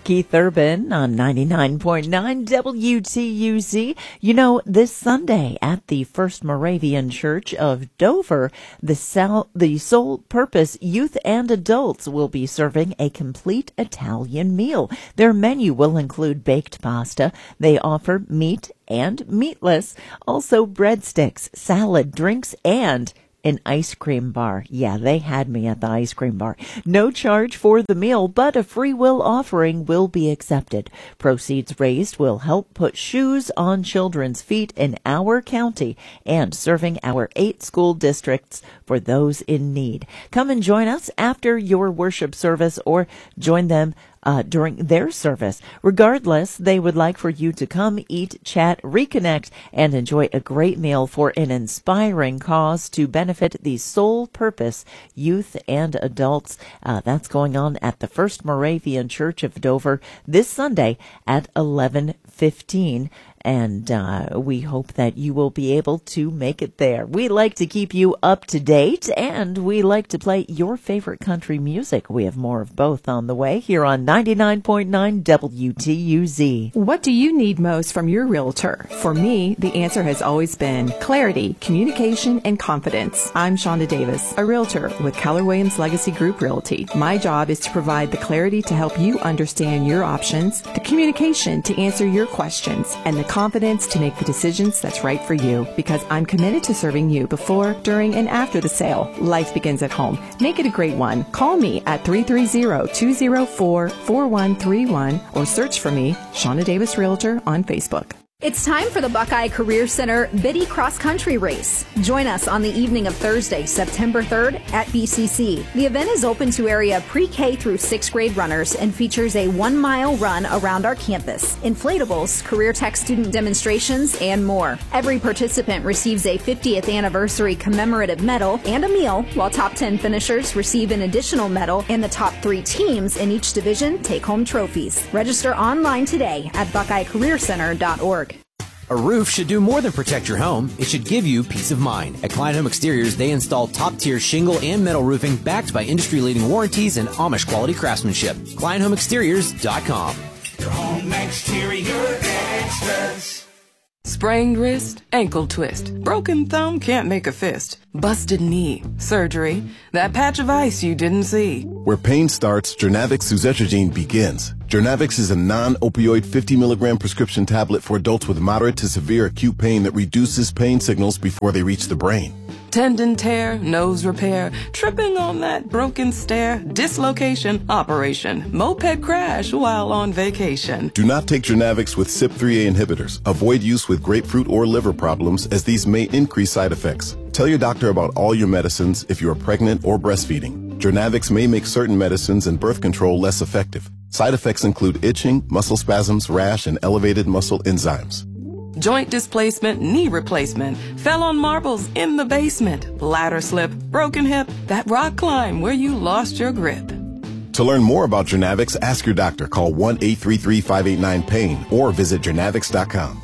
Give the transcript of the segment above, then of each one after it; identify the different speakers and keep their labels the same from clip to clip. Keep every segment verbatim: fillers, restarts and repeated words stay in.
Speaker 1: Keith Urban on ninety-nine point nine W T U Z. You know, this Sunday at the First Moravian Church of Dover, the, Sal- the Soul Purpose Youth and Adults will be serving a complete Italian meal. Their menu will include baked pasta. They offer meat and meatless, also breadsticks, salad, drinks, and an ice cream bar. Yeah, they had me at the ice cream bar. No charge for the meal, but a free will offering will be accepted. Proceeds raised will help put shoes on children's feet in our county and serving our eight school districts for those in need. Come and join us after your worship service or join them Uh, during their service. Regardless, they would like for you to come, eat, chat, reconnect, and enjoy a great meal for an inspiring cause to benefit the Soul Purpose youth and adults. Uh, that's going on at the First Moravian Church of Dover this Sunday at eleven fifteen. And uh, we hope that you will be able to make it there. We like to keep you up to date, and we like to play your favorite country music. We have more of both on the way here on ninety-nine point nine W T U Z.
Speaker 2: What do you need most from your realtor? For me, the answer has always been clarity, communication, and confidence. I'm Shonda Davis, a realtor with Keller Williams Legacy Group Realty. My job is to provide the clarity to help you understand your options, the communication to answer your questions, and the confidence to make the decisions that's right for you, because I'm committed to serving you before, during, and after the sale. Life begins at home. Make it a great one. Call me at three three zero, two zero four, four one three one or search for me, Shonda Davis Realtor, on Facebook.
Speaker 3: It's time for the Buckeye Career Center Biddy Cross Country Race. Join us on the evening of Thursday, September third at B C C. The event is open to area pre-K through sixth grade runners and features a one-mile run around our campus, inflatables, career tech student demonstrations, and more. Every participant receives a fiftieth anniversary commemorative medal and a meal, while top ten finishers receive an additional medal, and the top three teams in each division take home trophies. Register online today at buckeye career center dot org.
Speaker 4: A roof should do more than protect your home. It should give you peace of mind. At Klein Home Exteriors, they install top-tier shingle and metal roofing backed by industry-leading warranties and Amish-quality craftsmanship. klein home exteriors dot com.
Speaker 5: Your home exterior extras.
Speaker 6: Sprained wrist, ankle twist, broken thumb, can't make a fist, busted knee, surgery, that patch of ice you didn't see.
Speaker 7: Where pain starts, Jernavix suzetrigine begins. Jernavix is a non-opioid fifty milligram prescription tablet for adults with moderate to severe acute pain that reduces pain signals before they reach the brain.
Speaker 6: Tendon tear, nose repair, tripping on that broken stair, dislocation, operation, moped crash while on vacation.
Speaker 7: Do not take Jernavix with C Y P three A inhibitors. Avoid use with grapefruit or liver problems, as these may increase side effects. Tell your doctor about all your medicines if you are pregnant or breastfeeding. Jernavix may make certain medicines and birth control less effective. Side effects include itching, muscle spasms, rash, and elevated muscle enzymes.
Speaker 6: Joint displacement, knee replacement, fell on marbles in the basement, ladder slip, broken hip, that rock climb where you lost your grip.
Speaker 7: To learn more about Jernavix, ask your doctor. Call one eight three three, five eight nine, pain or visit jernavix dot com.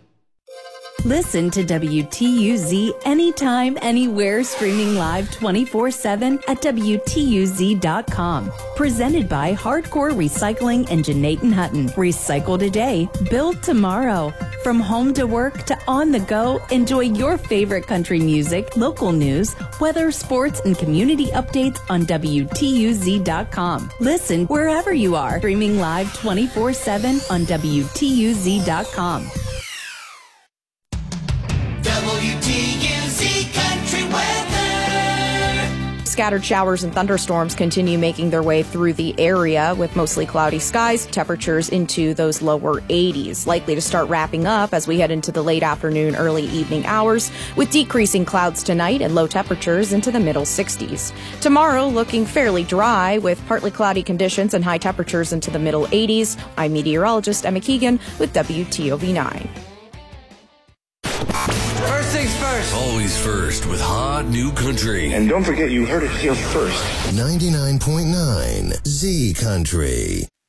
Speaker 8: Listen to W T U Z anytime, anywhere, streaming live twenty-four seven at W T U Z dot com. Presented by Hardcore Recycling and Janaten Hutton. Recycle today, build tomorrow. From home to work to on the go, enjoy your favorite country music, local news, weather, sports, and community updates on W T U Z dot com. Listen wherever you are, streaming live twenty-four seven on W T U Z dot com.
Speaker 5: W T U Z Country Weather.
Speaker 9: Scattered showers and thunderstorms continue making their way through the area with mostly cloudy skies, temperatures into those lower eighties. Likely to start wrapping up as we head into the late afternoon, early evening hours, with decreasing clouds tonight and low temperatures into the middle sixties. Tomorrow looking fairly dry with partly cloudy conditions and high temperatures into the middle eighties. I'm meteorologist Emma Keegan with W T O V nine.
Speaker 10: First things first.
Speaker 11: Always first with hot new country.
Speaker 12: And don't forget, you heard it here first.
Speaker 11: ninety-nine point nine Z Country.